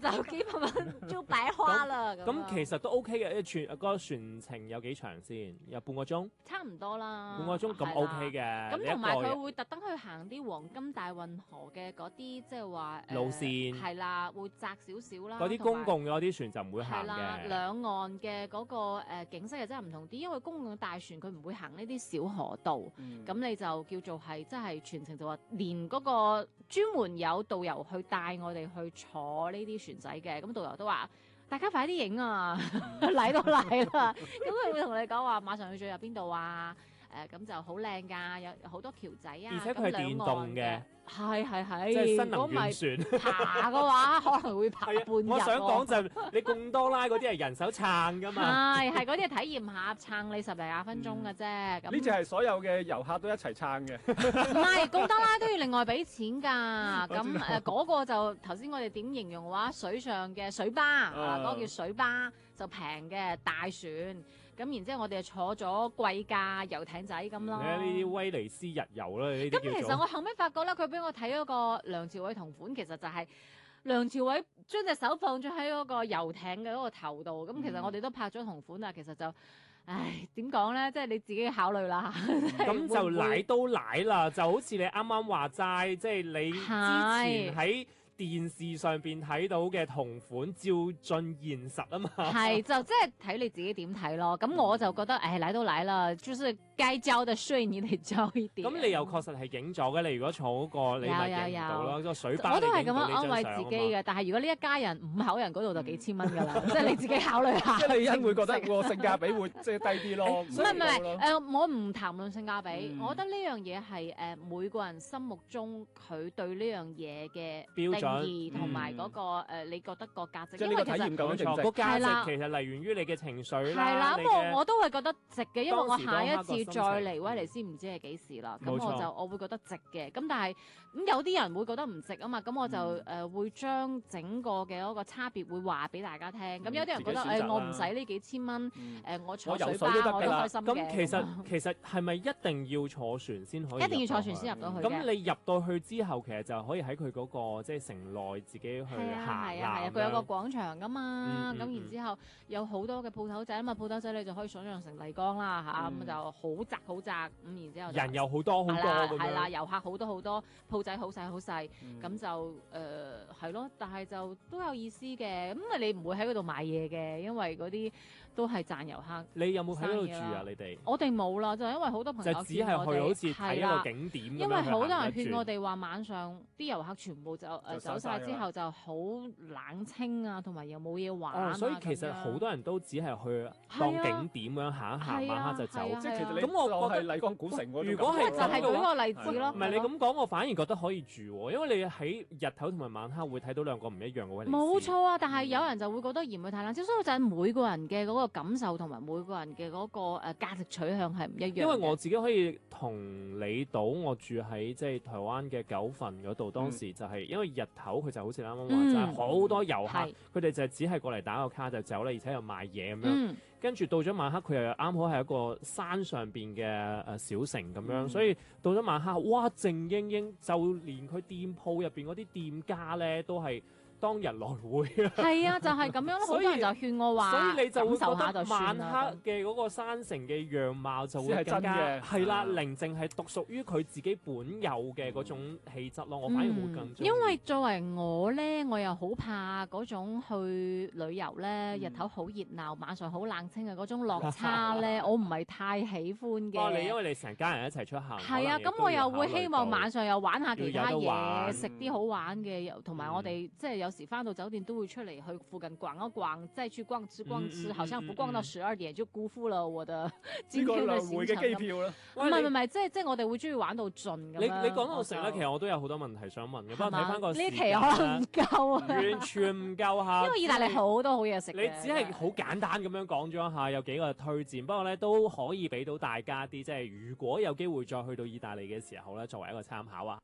就幾百蚊就白花啦。 咁其實都 OK 嘅，個船程有幾長先？有半個鐘？ 差唔多啦。 半個鐘咁 OK 嘅。 咁同埋佢會特登去行啲黃金大運河嘅嗰啲，即係話路線係啦，會窄少少啦。 嗰啲公共嘅嗰啲船就唔會行嘅。係啦，兩岸嘅嗰個景色又真係唔同啲，因為公共大船佢唔會行呢啲小河道，咁你就叫做係即係全程就話連嗰個專門有導遊去帶我哋去坐呢啲船仔嘅，咁導遊都話大家快啲影啊，嚟都嚟啦，咁佢會同你講話馬上去最入邊度啊。咁就好靚㗎，有好多橋仔啊， 而且佢係電動嘅， 係， 即係新能源船。 爬嘅話可能會爬半日。 我想講就你貢多拉嗰啲係人手撐㗎嘛， 係嗰啲係體驗下撐你10零20分鐘嘅啫。咁呢隻係所有嘅遊客都一齊撐嘅， 唔係貢多拉都要另外俾錢㗎。咁嗰個就頭先我哋點形容嘅話，水上嘅水巴嗰個叫水巴就平嘅大船。咁然之後我哋就坐咗貴價遊艇仔咁咯。 呢啲威尼斯日遊啦，呢啲叫做。 咁其實我後尾發覺咧，佢俾我睇嗰個梁朝偉同款，其實就係梁朝偉將隻手放咗喺嗰個遊艇嘅嗰個頭度。咁其實我哋都拍咗同款啊，其實就，唉，點講咧？即係你自己考慮啦。 咁就奶都奶啦，就好似你啱啱話齋，即係你之前喺電視上邊睇到嘅同款照進現實啊嘛， 係就即係睇你自己點睇咯。咁我就覺得，嚟都嚟啦，就是該交的稅你哋交一點。 咁你又確實係影咗嘅，你如果坐嗰個你咪影唔到咯，個水巴我都係咁樣安慰自己嘅。但係如果呢一家人5口人嗰度就幾千蚊㗎啦，即係你自己考慮下。 即係你因會覺得個性價比會即係低啲咯。唔係我唔談論性價比，我覺得呢樣嘢係每個人心目中佢對呢樣嘢嘅標準。同埋嗰個你覺得個價值， 即係呢個體驗夠正值。 個價值其實嚟源於你嘅情緒啦。 係啦，咁我都係覺得值嘅，因為我下一次再嚟威尼斯唔知係幾時啦。咁我會覺得值嘅。咁但係有啲人會覺得唔值啊嘛。咁我就會將整個嘅嗰個差別會話俾大家聽。咁有啲人覺得我唔使呢幾千蚊，我坐水巴我都開心嘅。 咁其實係咪一定要坐船先可以？ 一定要坐船先入到去。 咁你入到去之後，其實就可以喺佢嗰個即係城內自己去行啦。 佢有個廣場噶嘛，咁然之後有好多嘅鋪頭仔啊嘛，鋪頭仔你就可以想象成麗江啦嚇，咁就好窄好窄，咁然之後人又好多好多咁樣。 係啦，遊客好多好多，鋪仔好細好細，咁就係咯，但係就都有意思嘅。咁你唔會喺嗰度買嘢嘅，因為嗰啲都係賺遊客。 你有冇喺嗰度住啊？你哋我哋冇啦，就因為好多朋友就只係去好似睇一個景點咁樣。 因為好多人勸我哋話晚上啲遊客全部就走曬之後就好冷清啊，同埋又冇嘢玩啊。 所以其實好多人都只係去當景點咁樣行一行，晚黑就走。 即係其實你咁我覺得麗江古城嗰種。 如果係就係舉個例子咯。 唔係你咁講，我反而覺得可以住喎，因為你喺日頭同埋晚黑會睇到兩個唔一樣嘅威尼斯。 冇錯啊，但係有人就會覺得嫌佢太冷清，所以就係每個人嘅嗰個感受同埋每個人嘅嗰個價值取向係唔一樣。 因為我自己可以同理到，我住喺即係台灣嘅九份嗰度，當時就係因為日頭佢就好似啱啱話齋，好多遊客，佢哋就只係過嚟打個卡就走啦，而且又賣嘢咁樣。跟住到咗晚黑，佢又啱好係一個山上邊嘅小城咁樣，所以到咗晚黑，哇，靜英英，就連佢店鋪入邊嗰啲店家咧都係當日來回啊！ 係啊，就係咁樣咯。好多人就勸我話， 所以你就會覺得得晚黑嘅嗰個山城嘅樣貌就會更加係啦，寧靜係獨屬於佢自己本有嘅嗰種氣質咯。我反而會更中意。 因為作為我咧，我又好怕嗰種去旅遊咧，日頭好熱鬧，晚上好冷清嘅嗰種落差咧，我唔係太喜歡嘅。 因為你成家人一齊出行， 係啊，咁我又會希望晚上又玩下其他嘢，食啲好玩嘅，同埋我哋即係有時翻到酒店都會出嚟去附近逛一逛，再去逛吃，好像不逛到12點就辜負了我的今天嘅行程。 嘅機票啦， 唔係，即係我哋會中意玩到盡咁樣。 你講到食咧，其實我都有好多問題想問嘅，不過睇翻個呢期可能唔夠啊， 完全唔夠嚇。 因為意大利好多好嘢食。 你只係好簡單咁樣講咗一下，有幾個推薦，不過咧都可以俾到大家啲，即係如果有機會再去到意大利嘅時候咧，作為一個參考啊。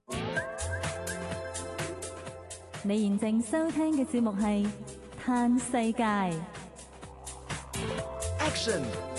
你現正收聽嘅節目係《嘆世界》。 Action